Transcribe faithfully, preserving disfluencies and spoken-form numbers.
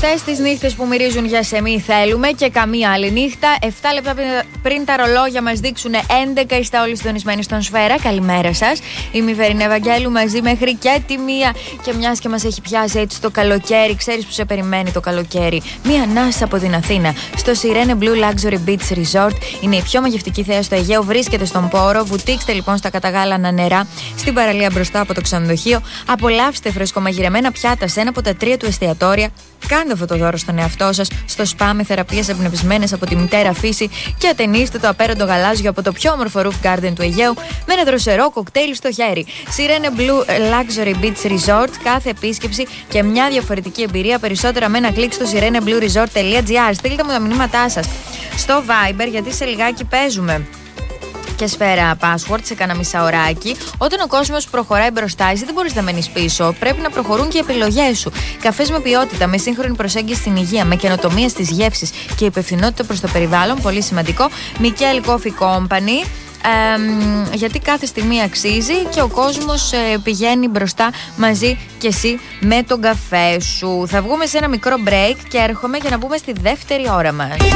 Αυτές τις νύχτες που μυρίζουν για σεμί θέλουμε και καμία άλλη νύχτα. εφτά λεπτά πριν τα ρολόγια μας δείξουν έντεκα, είστε όλοι συντονισμένοι στον Σφαίρα. Καλημέρα σας. Είμαι η Βερίνη Ευαγγέλου μαζί μέχρι και τη μία. Και μιας και μας έχει πιάσει έτσι το καλοκαίρι, ξέρεις που σε περιμένει το καλοκαίρι. Μία ανάσα από την Αθήνα. Στο Sirene Blue Luxury Beach Resort. Είναι η πιο μαγευτική θέα στο Αιγαίο. Βρίσκεται στον Πόρο. Βουτήξτε λοιπόν στα καταγάλανα νερά. Στην παραλία μπροστά από το ξενοδοχείο. Απολαύστε φρεσκομαγειρεμένα πιάτα σε ένα από τα τρία του εστιατόρια. Κάντε αυτό το δώρο στον εαυτό σας στο σπα με θεραπείες εμπνευσμένες από τη μητέρα φύση και ατενίστε το απέραντο γαλάζιο από το πιο όμορφο roof garden του Αιγαίου με ένα δροσερό κοκτέιλ στο χέρι. Sirene Blue Luxury Beach Resort. Κάθε επίσκεψη και μια διαφορετική εμπειρία. Περισσότερα με ένα κλικ στο sireneblueresort τελεία gr. Στείλτε μου τα μηνύματά σας στο Viber γιατί σε λιγάκι παίζουμε και Σφαίρα password σε κάνα μισάωράκι. Όταν ο κόσμος προχωράει μπροστά, εσύ δεν μπορείς να μένεις πίσω. Πρέπει να προχωρούν και οι επιλογές σου. Καφές με ποιότητα, με σύγχρονη προσέγγιση στην υγεία, με καινοτομία στις γεύσεις και υπευθυνότητα προς το περιβάλλον. Πολύ σημαντικό. Mikkel Coffee Company. Ε, γιατί κάθε στιγμή αξίζει και ο κόσμος ε, πηγαίνει μπροστά μαζί και εσύ με τον καφέ σου. Θα βγούμε σε ένα μικρό break και έρχομαι για να μπούμε στη δεύτερη ώρα μας.